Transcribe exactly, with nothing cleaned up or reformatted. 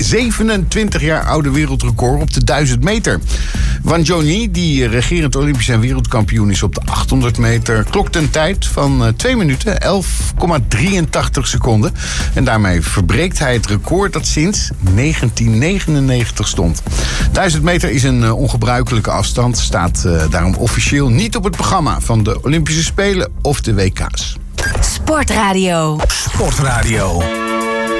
zevenentwintig jaar oude wereldrecord op de duizend meter. Wanjoni, die regerend Olympisch en wereldkampioen is op de achthonderd meter... klokte een tijd van twee minuten, elf komma drieëntachtig seconden. En daarmee verbreekt hij het record dat sinds negentien negenennegentig stond. duizend meter is een ongebruikelijke afstand. Staat uh, daarom officieel niet op het programma van de Olympische Spelen of de W K's. Sportradio. Sportradio.